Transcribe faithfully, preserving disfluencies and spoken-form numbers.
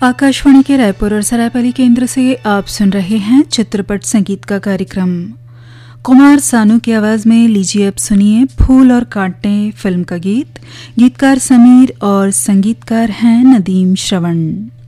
आकाशवाणी के रायपुर और सरायपाली केंद्र से आप सुन रहे हैं चित्रपट संगीत का कार्यक्रम। कुमार सानू की आवाज में लीजिए अब सुनिए फूल और कांटे फिल्म का गीत। गीतकार समीर और संगीतकार हैं नदीम श्रवण।